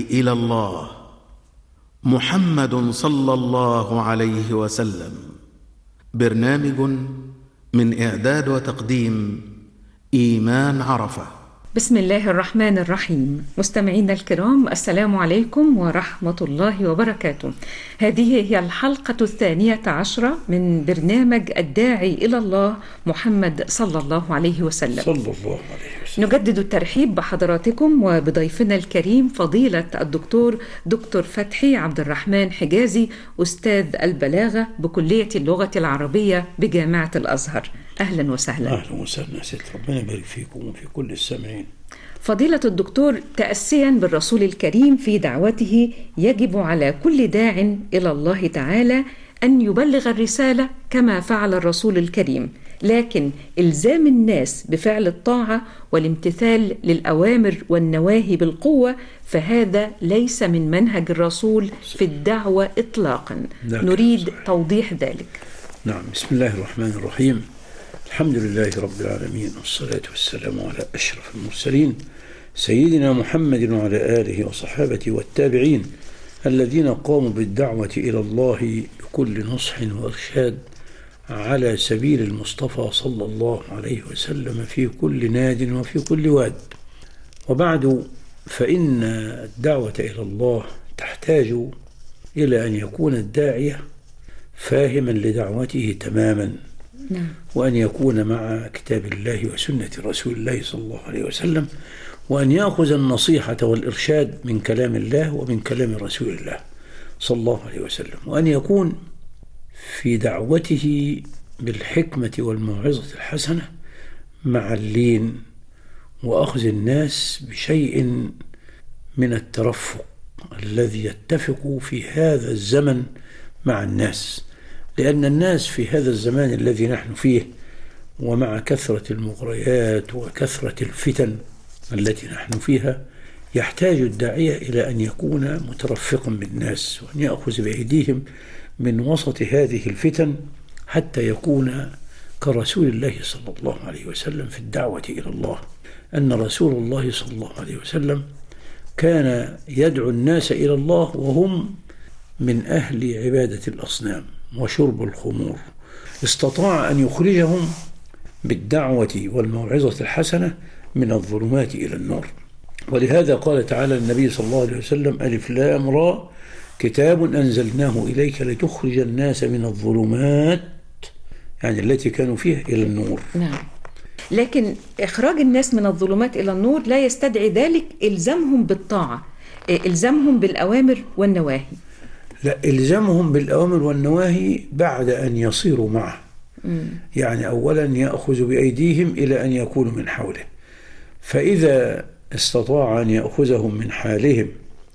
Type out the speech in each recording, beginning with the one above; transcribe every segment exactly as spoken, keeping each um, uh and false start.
إلى الله محمد صلى الله عليه وسلم. برنامج من إعداد وتقديم إيمان عرفة. بسم الله الرحمن الرحيم. مستمعينا الكرام، السلام عليكم ورحمة الله وبركاته. هذه هي الحلقة الثانية عشرة من برنامج الداعي إلى الله محمد صلى الله عليه وسلم. صلى الله عليه وسلم. نجدد الترحيب بحضراتكم وبضيفنا الكريم فضيلة الدكتور دكتور فتحي عبد الرحمن حجازي، أستاذ البلاغة بكلية اللغة العربية بجامعة الأزهر. أهلا وسهلا. أهلا وسهلا ست، ربنا يبارك فيكم وفي كل السامعين. فضيلة الدكتور، تأسيا بالرسول الكريم في دعوته، يجب على كل داع إلى الله تعالى أن يبلغ الرسالة كما فعل الرسول الكريم، لكن إلزام الناس بفعل الطاعة والامتثال للأوامر والنواهي بالقوة فهذا ليس من منهج الرسول في الدعوة إطلاقا. نريد صحيح. توضيح ذلك. نعم، بسم الله الرحمن الرحيم. الحمد لله رب العالمين، والصلاة والسلام على أشرف المرسلين سيدنا محمد وعلى آله وصحابته والتابعين الذين قاموا بالدعوة إلى الله بكل نصح وإرشاد على سبيل المصطفى صلى الله عليه وسلم في كل ناد وفي كل واد. وبعد، فإن الدعوة إلى الله تحتاج إلى أن يكون الداعية فاهما لدعوته تماما، نعم. وأن يكون مع كتاب الله وسنة رسول الله صلى الله عليه وسلم، وأن يأخذ النصيحة والإرشاد من كلام الله ومن كلام رسول الله صلى الله عليه وسلم، وأن يكون في دعوته بالحكمة والموعظة الحسنة مع اللين وأخذ الناس بشيء من الترفق الذي يتفق في هذا الزمن مع الناس، لأن الناس في هذا الزمان الذي نحن فيه ومع كثرة المغريات وكثرة الفتن التي نحن فيها يحتاج الداعية إلى أن يكون مترفقا بالناس، وأن يأخذ بأيديهم من وسط هذه الفتن حتى يكون كرسول الله صلى الله عليه وسلم في الدعوة إلى الله. أن رسول الله صلى الله عليه وسلم كان يدعو الناس إلى الله وهم من أهل عبادة الأصنام وشرب الخمور، استطاع أن يخرجهم بالدعوة والموعظة الحسنة من الظلمات إلى النور. ولهذا قال تعالى النبي صلى الله عليه وسلم: ألف لام را كتاب أنزلناه إليك لتخرج الناس من الظلمات، يعني التي كانوا فيها، إلى النور. نعم، لكن إخراج الناس من الظلمات إلى النور لا يستدعي ذلك إلزامهم بالطاعة، إلزامهم بالأوامر والنواهي. لا، إلزامهم بالأوامر والنواهي بعد أن يصيروا معه. مم. يعني أولا يأخذ بأيديهم إلى أن يكونوا من حوله، فإذا استطاع أن يأخذهم من حالهم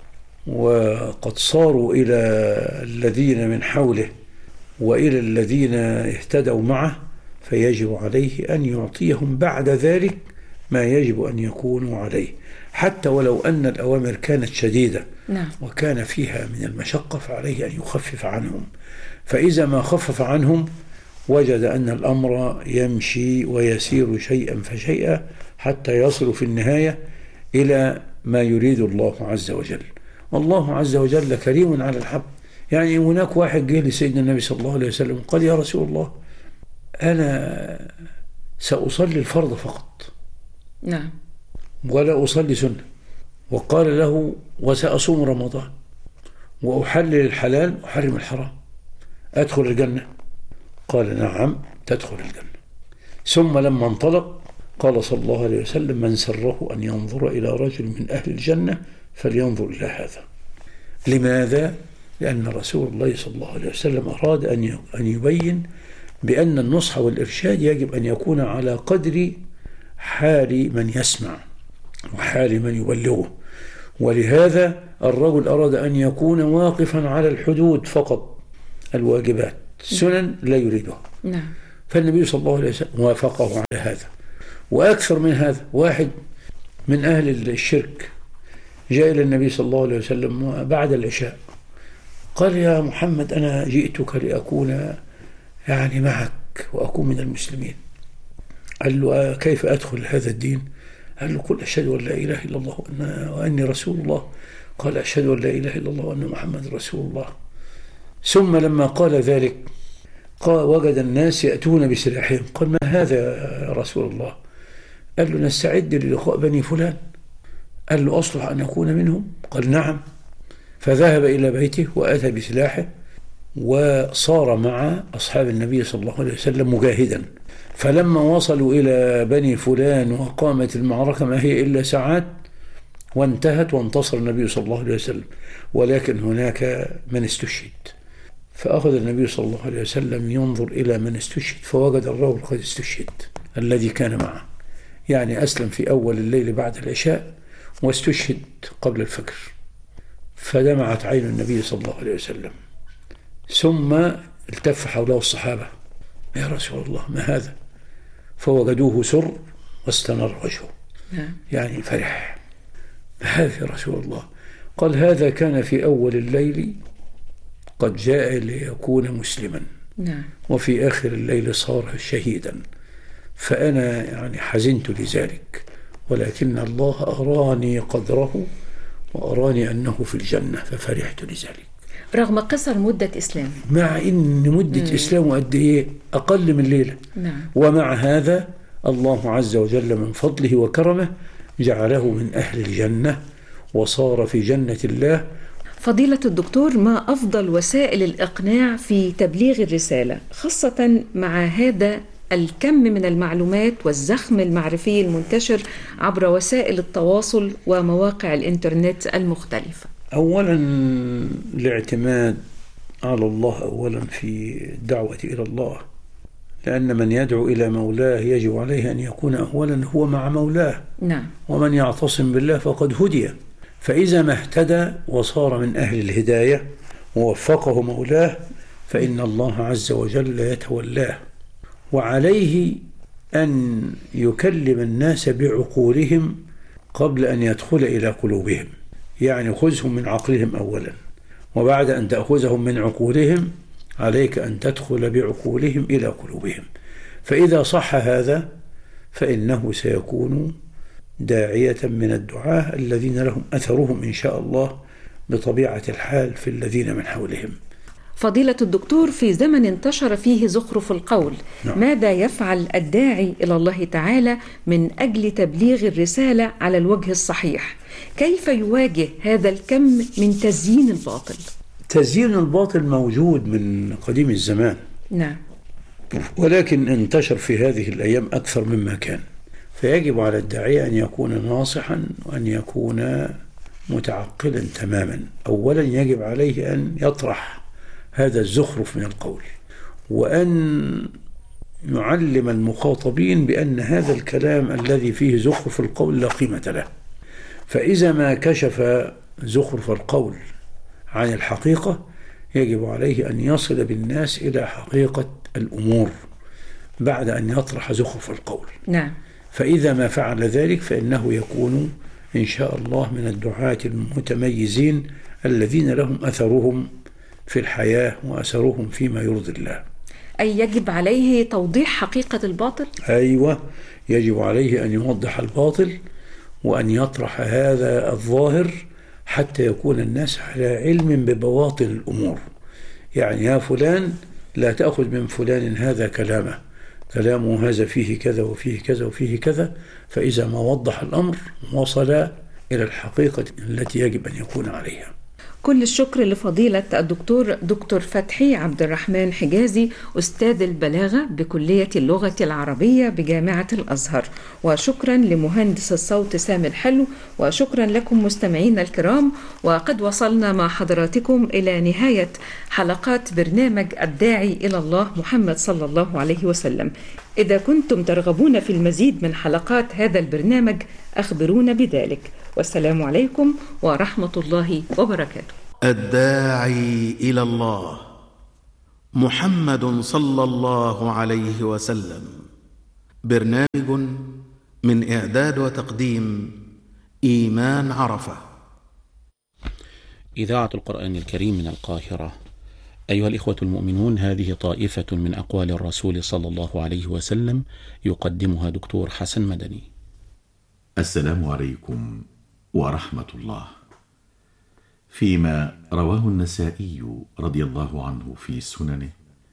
وقد صاروا إلى الذين من حوله وإلى الذين اهتدوا معه فيجب عليه أن يعطيهم بعد ذلك ما يجب أن يكونوا عليه، حتى ولو أن الأوامر كانت شديدة، نعم. وكان فيها من المشقة فعليه أن يخفف عنهم. فإذا ما خفف عنهم وجد أن الأمر يمشي ويسير شيئا فشيئا حتى يصل في النهاية إلى ما يريد الله عز وجل. والله عز وجل كريم على الحب. يعني هناك واحد جه لسيدنا النبي صلى الله عليه وسلم قال: يا رسول الله، أنا سأصلي الفرض فقط، نعم، ولا أصلي سنة. وقال له: وسأصوم رمضان وأحلل الحلال وأحرم الحرام، أدخل الجنة؟ قال: نعم، تدخل الجنة. ثم لما انطلق قال صلى الله عليه وسلم: من سره أن ينظر إلى رجل من أهل الجنة فلينظر إلى هذا. لماذا؟ لأن رسول الله صلى الله عليه وسلم أراد أن يبين بأن النصح والإرشاد يجب أن يكون على قدر حال من يسمع وحال من يبلغه. ولهذا الرجل أراد أن يكون واقفا على الحدود فقط، الواجبات، سنن لا يريدها. نعم. فالنبي صلى الله عليه وسلم وافقه على هذا. وأكثر من هذا، واحد من أهل الشرك جاء إلى النبي صلى الله عليه وسلم بعد العشاء قال: يا محمد، أنا جئتك لأكون يعني معك وأكون من المسلمين. قال له: كيف أدخل هذا الدين؟ قال له: قل أشهد أن لا إله إلا الله وأني رسول الله. قال أشهد أن لا إله إلا الله وأن محمد رسول الله. ثم لما قال ذلك قال وجد الناس يأتون بسلاحهم. قال ما هذا يا رسول الله؟ قال له نستعد للقاء بني فلان. قال له أصلح أن أكون منهم؟ قال نعم. فذهب إلى بيته وأتى بسلاحه وصار مع أصحاب النبي صلى الله عليه وسلم مجاهدا. فلما وصلوا إلى بني فلان وقامت المعركة ما هي إلا ساعات وانتهت وانتصر النبي صلى الله عليه وسلم، ولكن هناك من استشهد. فأخذ النبي صلى الله عليه وسلم ينظر إلى من استشهد فوجد الرجل قد استشهد الذي كان معه، يعني أسلم في أول الليل بعد العشاء واستشهد قبل الفجر. فدمعت عين النبي صلى الله عليه وسلم، ثم التف حوله الصحابة يا رسول الله ما هذا؟ فوجدوه سر واستنر وجهه، يعني فرح. ما هذا يا رسول الله؟ قال هذا كان في أول الليل قد جاء ليكون مسلما، وفي آخر الليل صار شهيدا، فأنا يعني حزنت لذلك، ولكن الله أراني قدره وأراني أنه في الجنة ففرحت لذلك. رغم قصر مدة إسلام، مع إن مدة مم. إسلام قد إيه؟ أقل من ليلة. نعم. ومع هذا الله عز وجل من فضله وكرمه جعله من أهل الجنة وصار في جنة الله. فضيلة الدكتور، ما أفضل وسائل الإقناع في تبليغ الرسالة، خاصة مع هذا الكم من المعلومات والزخم المعرفي المنتشر عبر وسائل التواصل ومواقع الإنترنت المختلفة؟ أولا الاعتماد على الله أولا في الدعوة إلى الله، لأن من يدعو إلى مولاه يجب عليه أن يكون أولا هو مع مولاه. نعم. ومن يعتصم بالله فقد هدي، فإذا ما اهتدى وصار من أهل الهداية ووفقه مولاه فإن الله عز وجل يتولاه. وعليه أن يكلم الناس بعقولهم قبل أن يدخل إلى قلوبهم، يعني خذهم من عقلهم أولا، وبعد أن تأخذهم من عقولهم عليك أن تدخل بعقولهم إلى قلوبهم. فإذا صح هذا فإنه سيكون داعية من الدعاة الذين لهم أثرهم إن شاء الله بطبيعة الحال في الذين من حولهم. فضيلة الدكتور، في زمن انتشر فيه زخرف القول، نعم. ماذا يفعل الداعي إلى الله تعالى من أجل تبليغ الرسالة على الوجه الصحيح؟ كيف يواجه هذا الكم من تزيين الباطل؟ تزيين الباطل موجود من قديم الزمان، نعم، ولكن انتشر في هذه الأيام أكثر مما كان. فيجب على الداعية أن يكون ناصحا وأن يكون متعقلا تماما. أولا يجب عليه أن يطرح هذا الزخرف من القول، وأن يعلم المخاطبين بأن هذا الكلام الذي فيه زخرف القول لا قيمة له. فإذا ما كشف زخرف القول عن الحقيقة يجب عليه أن يصل بالناس إلى حقيقة الأمور بعد أن يطرح زخرف القول. نعم. فإذا ما فعل ذلك فإنه يكون إن شاء الله من الدعاة المتميزين الذين لهم أثرهم في الحياة وأثرهم فيما يرضي الله. أي يجب عليه توضيح حقيقة الباطل؟ أيوة، يجب عليه أن يوضح الباطل وأن يطرح هذا الظاهر حتى يكون الناس على علم ببواطن الأمور. يعني يا فلان لا تأخذ من فلان هذا كلامه، كلامه هذا فيه كذا وفيه كذا وفيه كذا. فإذا ما وضح الأمر وصل إلى الحقيقة التي يجب أن يكون عليها. كل الشكر لفضيلة الدكتور دكتور فتحي عبد الرحمن حجازي، أستاذ البلاغة بكلية اللغة العربية بجامعة الأزهر، وشكرا لمهندس الصوت سامي الحلو، وشكرا لكم مستمعين الكرام. وقد وصلنا مع حضراتكم إلى نهاية حلقات برنامج الداعي إلى الله محمد صلى الله عليه وسلم. إذا كنتم ترغبون في المزيد من حلقات هذا البرنامج أخبرونا بذلك، والسلام عليكم ورحمة الله وبركاته. الداعي إلى الله محمد صلى الله عليه وسلم، برنامج من إعداد وتقديم إيمان عرفة. إذاعة القرآن الكريم من القاهرة. أيها الإخوة المؤمنون، هذه طائفة من أقوال الرسول صلى الله عليه وسلم يقدمها دكتور حسن مدني. السلام عليكم ورحمة الله. فيما رواه النسائي رضي الله عنه في سننه،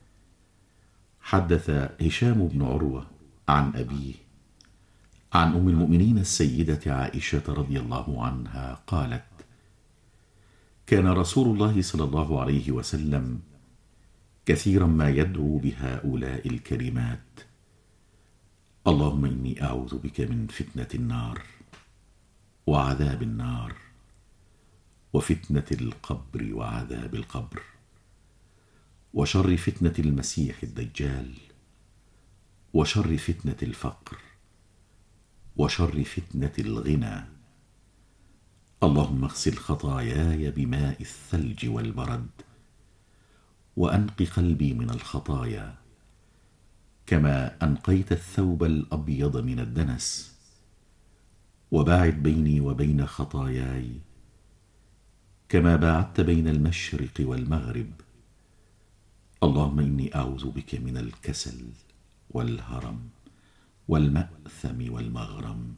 حدث هشام بن عروة عن أبيه عن أم المؤمنين السيدة عائشة رضي الله عنها قالت: كان رسول الله صلى الله عليه وسلم كثيرا ما يدعو بهؤلاء الكلمات: اللهم إني أعوذ بك من فتنة النار وعذاب النار وفتنة القبر وعذاب القبر وشر فتنة المسيح الدجال وشر فتنة الفقر وشر فتنة الغنى. اللهم اغسل خطاياي بماء الثلج والبرد وأنق قلبي من الخطايا كما أنقيت الثوب الأبيض من الدنس، وباعد بيني وبين خطاياي كما باعدت بين المشرق والمغرب. اللهم إني أعوذ بك من الكسل والهرم والمأثم والمغرم.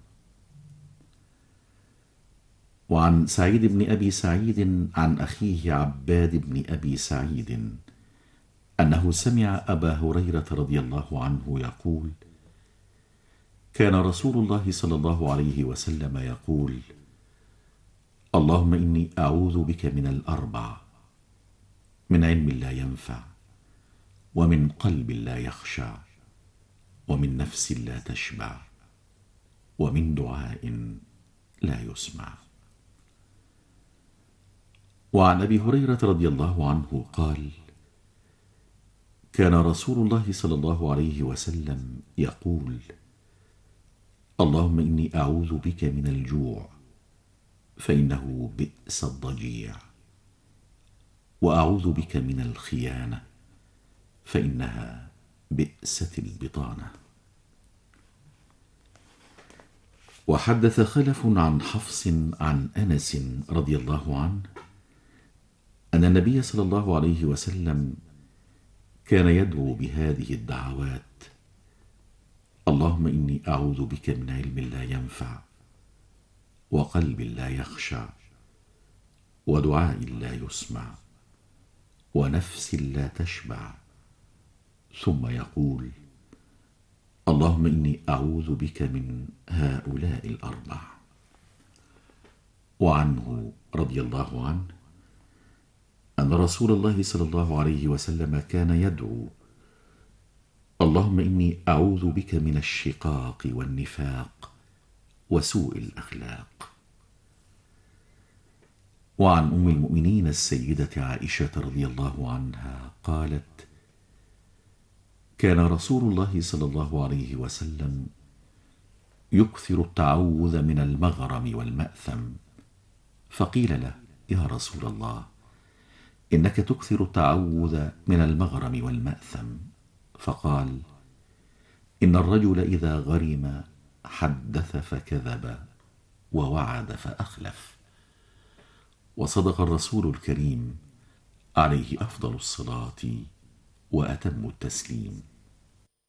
وعن سعيد بن أبي سعيد عن أخيه عباد بن أبي سعيد أنه سمع أبا هريرة رضي الله عنه يقول: كان رسول الله صلى الله عليه وسلم يقول: اللهم إني أعوذ بك من الأربع: من علم لا ينفع، ومن قلب لا يخشع، ومن نفس لا تشبع، ومن دعاء لا يسمع. وعن أبي هريرة رضي الله عنه قال: كان رسول الله صلى الله عليه وسلم يقول: اللهم إني أعوذ بك من الجوع فإنه بئس الضجيع، وأعوذ بك من الخيانة فإنها بئست البطانة. وحدث خلف عن حفص عن أنس رضي الله عنه أن النبي صلى الله عليه وسلم كان يدعو بهذه الدعوات: اللهم إني أعوذ بك من علم لا ينفع، وقلب لا يخشع، ودعاء لا يسمع، ونفس لا تشبع. ثم يقول: اللهم إني أعوذ بك من هؤلاء الأربع. وعنه رضي الله عنه أن رسول الله صلى الله عليه وسلم كان يدعو: اللهم إني أعوذ بك من الشقاق والنفاق وسوء الأخلاق. وعن أم المؤمنين السيدة عائشة رضي الله عنها قالت: كان رسول الله صلى الله عليه وسلم يكثر التعوذ من المغرم والمأثم، فقيل له: يا رسول الله، إنك تكثر التعوذ من المغرم والمأثم. فقال: إن الرجل إذا غرم حدث فكذب ووعد فأخلف. وصدق الرسول الكريم عليه أفضل الصلاة وأتم التسليم.